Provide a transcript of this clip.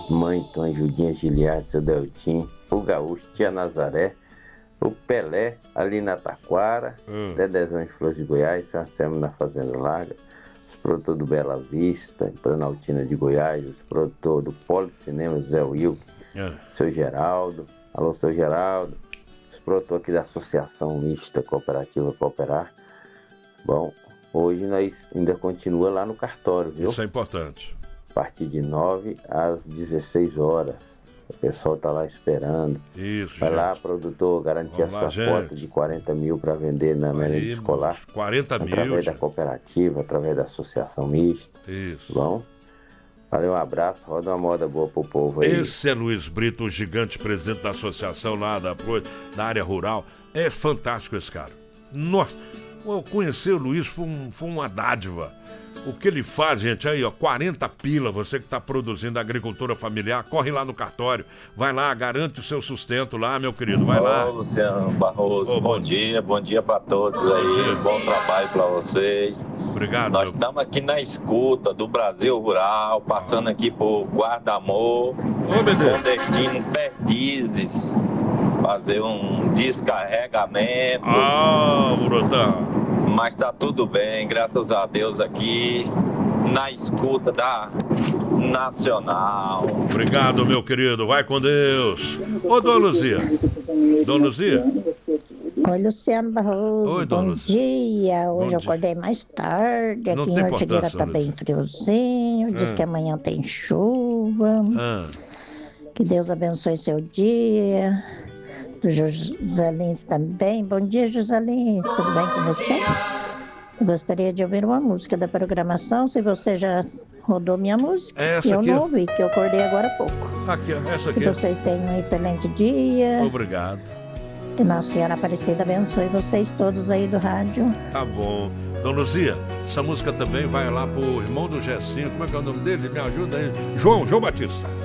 Mãe Tom, Judinha, Giliardo, seu Deltim, o Gaúcho, Tia Nazaré, o Pelé, ali na Taquara, Dedezão de Flores de Goiás, São Anselmo na Fazenda Larga, os produtores do Bela Vista, Planaltina de Goiás, os produtores do Polo Cinema, Zé Will, seu Geraldo, alô, seu Geraldo, os produtores aqui da Associação Mista Cooperativa Cooperar. Bom, hoje nós ainda continua lá no cartório, viu? Isso é importante. A partir de 9 às 16 horas. O pessoal tá lá esperando. Isso, vai gente. lá, produtor, garantir a sua cota de 40 mil para vender na merenda escolar. 40 mil, através da cooperativa, através da associação mista. Isso. Bom? Valeu, um abraço. Roda uma moda boa pro povo aí. Esse é Luiz Brito, o gigante presidente da associação lá da área rural. É fantástico esse cara. Nossa, eu conhecer o Luiz foi uma dádiva. O que ele faz, gente, aí, ó, 40 pila, você que está produzindo agricultura familiar, corre lá no cartório, vai lá, garante o seu sustento lá, meu querido, vai lá. Luciano Barroso, bom dia para todos aí, bom trabalho para vocês. Obrigado. Nós estamos aqui na escuta do Brasil Rural, passando aqui por Guarda-Amor, com destino Perdizes, fazer um descarregamento. Brotão. Mas tá tudo bem, graças a Deus aqui na escuta da Nacional. Obrigado, meu querido, vai com Deus. Ô, Dona Luzia. Dona Luzia. Oi, Luciano Barroso. Oi, bom dia. Hoje eu acordei mais tarde. Aqui em Ortigueira tá bem friozinho. Diz que amanhã tem chuva. Que Deus abençoe seu dia. Do José Lins também. Bom dia, José Lins. Tudo bem com você? Eu gostaria de ouvir uma música da programação. Se você já rodou minha música, essa eu aqui, não ouvi, que eu acordei agora há pouco. Aqui, essa aqui. Que vocês tenham um excelente dia. Obrigado. Que Nossa Senhora Aparecida abençoe vocês todos aí do rádio. Tá bom. Dona Luzia, essa música também vai lá pro irmão do Gessinho. Como é que é o nome dele? Me ajuda aí. João Batista.